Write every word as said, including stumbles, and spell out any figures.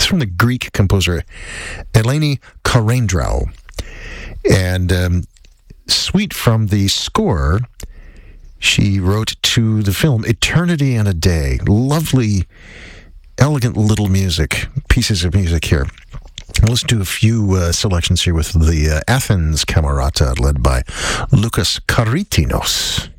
from the Greek composer Eleni Karendraou. And um, suite from the score she wrote to the film Eternity and a Day. Lovely, elegant little music, pieces of music here. I'll listen to a few uh, selections here with the uh, Athens Camerata led by Lucas Karitinos.